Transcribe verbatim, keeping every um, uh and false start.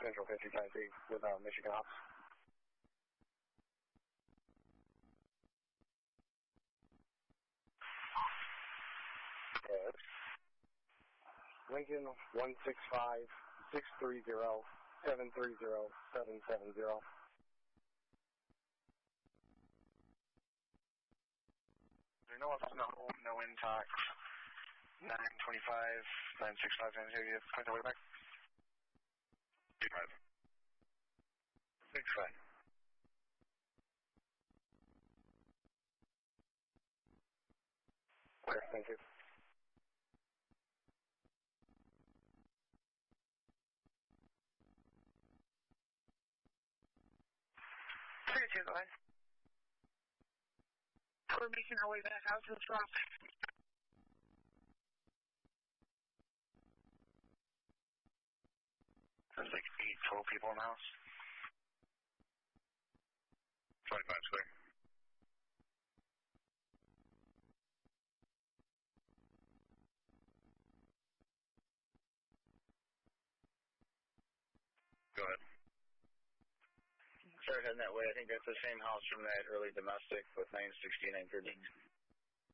Central fifty-five three with uh, Michigan Ops. Yes. Lincoln one six five six three zero seven three zero seven seven zero. There no office, no, no intox. nine twenty-five, nine six five, nine zero, you point the way back? Two five. Six five. Clear, thank you. Clear to go ahead. We're making our way back out to the front. There's like eight, twelve people in the house. twenty-five, clear. Go ahead. Start heading that way. I think that's the same house from that early domestic with nine sixty, nine thirty.